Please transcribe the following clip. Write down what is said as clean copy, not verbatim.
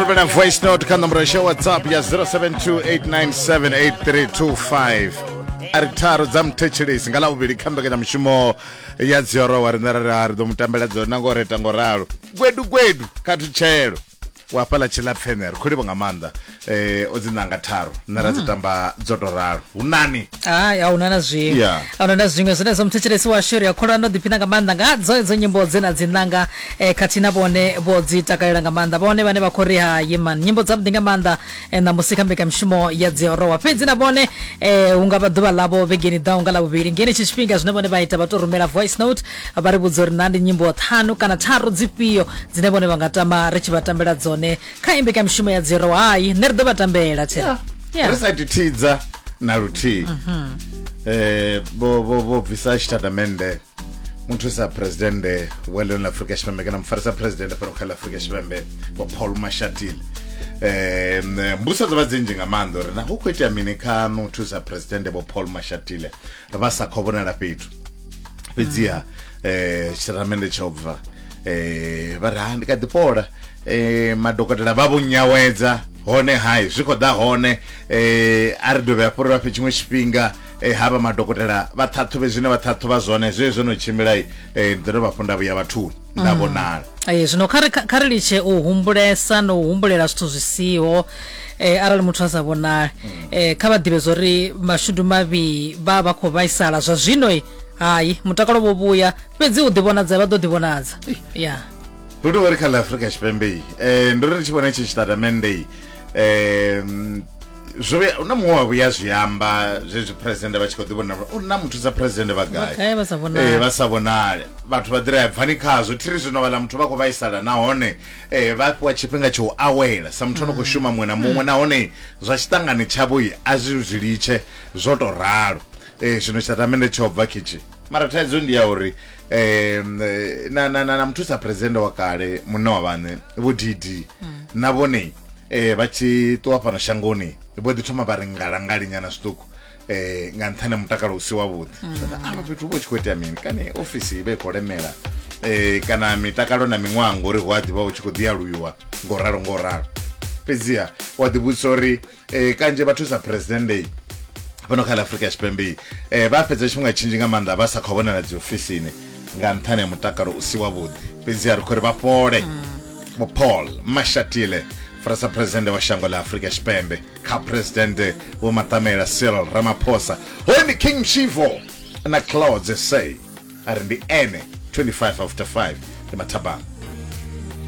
na voice note kha nomboro ya WhatsApp ya 0728978325 ari tharu dza mthetshelesi nga ḽavhuvhili kha mbekanyamushumo ya dziorowa rine ri ḓo mutambela dzona ngo reta ngo ralo gwedu kha thutshelo wa fhaḽa tshilapfene ri khou livha nga maanḓa o dzi ṋanga tharu nṋe ra dzi tamba dzo to ralo hu nani ahuna na zwiṅwe ahuna na zwiṅwe zwine zwa mthetshelesi washu ri a kholwa no ḓiphina nga maanḓa nga dzo nyimbo dzena dzi ṋanga khathihi na vhone vho dzi takalela nga maanḓa vhone vhane vha khou ri hayi man nyimbo dzavhuḓi nga maanḓa ṋamusi kha mbekanyamushumo ya dziorowa fhedzi na vhone hu nga vha ḓuvha ḽavho vhegeni ḓaho nga ḽavhuvhili ngeni tshi tshifhinga zwine vhone vha ita vha tou rumela voice note vha ri vhudza uri na ndi nyimbo ṱhanu kana tharu dzifhio dzine vhone vha nga tama ri tshi vha tambela dzone kha mbekanyamushumo ya dziorowa hayi nṋe ri ḓo vha tambela ri sa thithidza na luthihi bo bvisa tshitatamennde muthusa presidente wa ḽino ḽa Afrika Tshipembe kana mufarisa presidente fhano kha ḽa Afrika Tshipembe vho Paul Mashatile mbuso dzo vha dzinzhi nga maanḓa uri na hu khou itea mini kha muthusa presidente vho Paul Mashatile vha sa khou vhonala fhethu fhedziha tshitatamennde tsho bva vha ri ndi kha ḓi pola madokotela vha vho nyawedza hone hai zwi khou ḓa hone a ri dovhe hafho ri vha fhe tshiṅwe tshifhinga havha madokotela vha ṱhaṱhuvhe zwine vha ṱhaṱhuvha zwone zwo no tshimbila ḓo dovha hafho nda vhuya vhathuni nda vhonala zwino kha ri litshe u humbulesa no u humbulela zwithu zwi siho arali muthu a sa vhonali kha vha ḓivhe zwo ri mashudu mavhi vha vha khou vhaisala zwa zwino hayi mutakalo vho vhuya fhedzi u ḓivhonadza vha ḓo ḓivhonadza hu tou ri kha ḽa Afrika Tshipembe ndo ri tshi vhona itshi tshitatamennde una muṅwe wa vhuya zwi amba zwezwi presidente vha tshi khou ḓivhona na muthu sa presidente vha gai vha sa vhonale vhathu vha ḓira bvani khazwo thiri zwino vhaḽa muthu vha khou vhaisala nahone vha fhiwa tshifhinga tsha u awela sa muthu ano khou shuma muṅwe na muṅwe nahone zwa tshiṱangani tshavho a zwi litshe zwo to ralo zwino tshitatamennde tsho bva kitshi mara thaidzo ndi ya uri na muthusa presidente wa kale munna wa vhaṋe vho Didi na vhone vha tshi ṱuwa fhano shangoni vho ḓi thoma vha ri ngalangali nyana zwiṱuku nga nṱhani mutakalo u si wavhuḓi avha fhethu vho tshi khou itea mini kani ofisi ivha i khou lemela kana mitakalo na miṅwaha ngori hu a ḓivha hu tshi khou ḓi aluwiwa ngo ralo fhedziha wa ḓi vhudzisa uri kanzhi vhathusa presidente fhano kha ḽa Afrika Tshipembe vha fhedza tshifhinga tshinzhi nga maanḓa vha sa khou vhonala dzi ofisini nga nṱhani ha mutakalo u si wavhuḓi fhedziha ri khou ri vha fhole vho Paul Mashatile farisa presidente wa shango la Afrika Tshipembe kha presidente vho Matamela Cyril Ramaphosa hoyni King Shivo na Clouds say ari ndi ene 25 after 5 ndi Mathabang.